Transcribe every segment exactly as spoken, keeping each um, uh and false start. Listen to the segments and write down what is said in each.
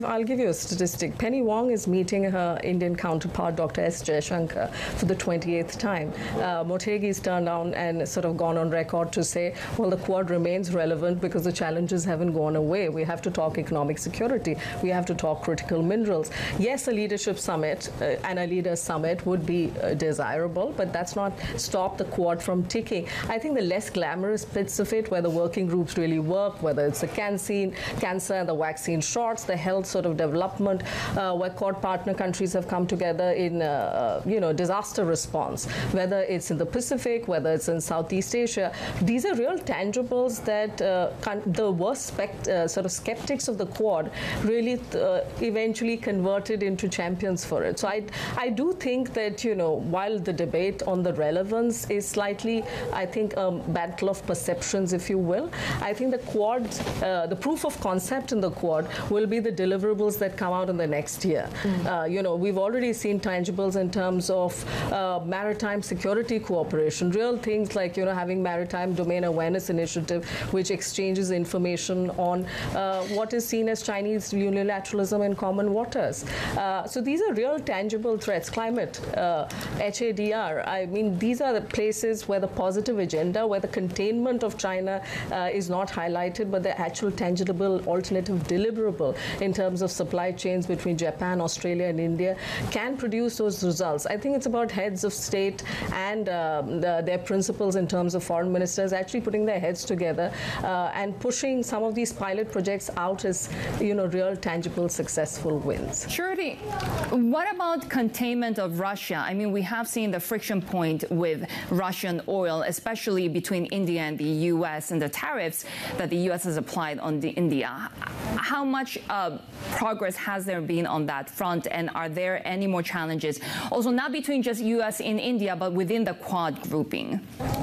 I'll give you a statistic. Penny Wong is meeting her Indian counterpart, Doctor S. Jaishankar, for the twenty-eighth time. Uh, Motegi's turned down and sort of gone on record to say, well, the Quad remains relevant because the challenges haven't gone away. We have to talk economic security. We have to talk critical minerals. Yes, a leadership summit uh, and a leaders summit would be uh, desirable, but that's not stopped the Quad from ticking. I think the less glamorous bits of it, where the working groups really work, whether it's the cancer, cancer and the vaccine shots, the health sort of development, uh, where Quad partner countries have come together in, uh, you know, disaster response, whether it's in the Pacific, whether it's in Southeast Asia. These are real tangibles that uh, the worst spect uh, sort of skeptics of the Quad really uh, eventually converted into champions for it. So I, I do think that, you know, while the debate on the relevance is slightly, I think, a battle of perceptions, if you will, I think the Quad, uh, the proof of concept in the Quad will be the deliverables that come out in the next year. Mm. Uh, you know, we've already seen tangibles in terms of uh, maritime security cooperation, real things like, you know, having maritime domain awareness initiative, which exchanges information on uh, what is seen as Chinese unilateralism in common waters. Uh, so these are real tangible threats. Climate, uh, H A D R, I mean, these are the places where the positive agenda, where the containment of China uh, is not highlighted, but the actual tangible alternative deliverable in terms of supply chains between Japan, Australia, and India can produce those results. I think it's about heads of state and um, the, their principles in terms of foreign ministers actually putting their heads together uh, and pushing some of these pilot projects out as, you know, real, tangible, successful wins. Shruti, what about containment of Russia? I mean, we have seen the friction point with Russian oil, especially between India and the U S and the tariffs that the U S has applied on the India. How much uh, progress has there been on that front, and are there any more challenges? Also, not between just U S and India, but within the Quad grouping.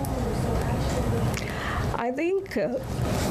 I think uh,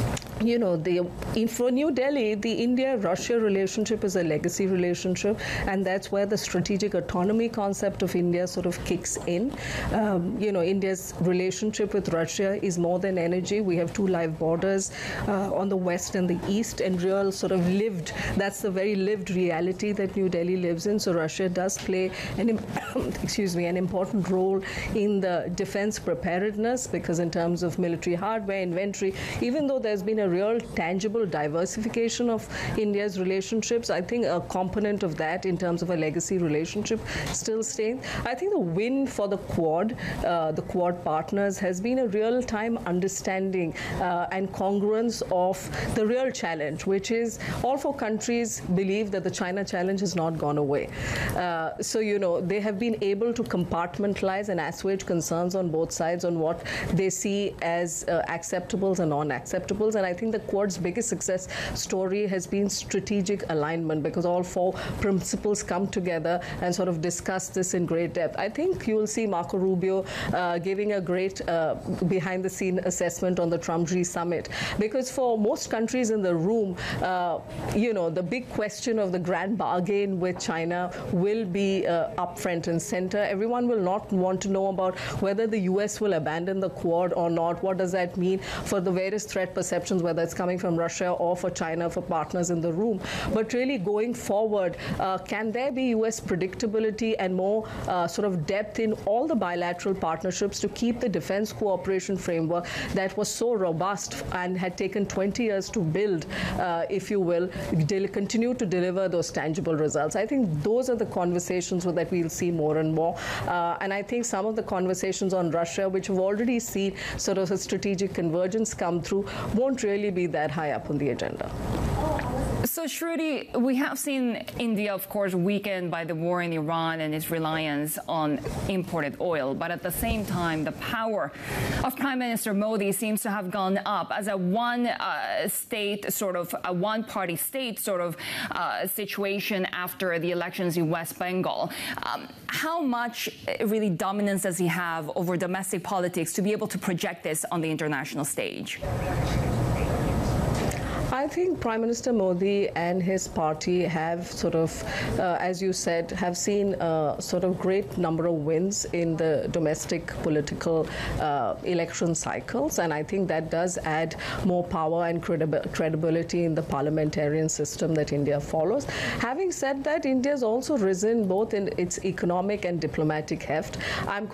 you know, the, in, for New Delhi, the India-Russia relationship is a legacy relationship, and that's where the strategic autonomy concept of India sort of kicks in. Um, you know, India's relationship with Russia is more than energy. We have two live borders uh, on the west and the east, and real sort of lived, that's the very lived reality that New Delhi lives in. So Russia does play an, excuse me, an important role in the defense preparedness, because in terms of military hardware, inventory, even though there's been a real tangible diversification of India's relationships, I think a component of that in terms of a legacy relationship still stays. I think the win for the Quad, uh, the Quad partners, has been a real-time understanding uh, and congruence of the real challenge, which is all four countries believe that the China challenge has not gone away. Uh, so, you know, they have been able to compartmentalize and assuage concerns on both sides on what they see as uh, acceptables and non-acceptables. And I think the Quad's biggest success story has been strategic alignment, because all four principles come together and sort of discuss this in great depth. I think you will see Marco Rubio uh, giving a great uh, behind-the-scene assessment on the Trump-G summit, because for most countries in the room, uh, you know, the big question of the grand bargain with China will be uh, up front and center. Everyone will not want to know about whether the U S will abandon the Quad or not. What does that mean for the various threat perceptions, whether it's coming from Russia or for China, for partners in the room? But really going forward, uh, can there be U S predictability and more uh, sort of depth in all the bilateral partnerships to keep the defense cooperation framework that was so robust and had taken twenty years to build, uh, if you will, continue to deliver those tangible results? I think those are the conversations that we'll see more and more. Uh, and I think some of the conversations on Russia, which have already seen sort of a strategic convergence come through, won't really be that high up on the agenda. So, Shruti, we have seen India, of course, weakened by the war in Iran and its reliance on imported oil. But at the same time, the power of Prime Minister Modi seems to have gone up as a one-state, uh, sort of a one-party state sort of uh, situation after the elections in West Bengal. Um, how much really dominance does he have over domestic politics to be able to project this on the international stage? I think Prime Minister Modi and his party have sort of, uh, as you said, have seen a sort of great number of wins in the domestic political uh, election cycles, and I think that does add more power and credibi- credibility in the parliamentarian system that India follows. Having said that, India has also risen both in its economic and diplomatic heft. I'm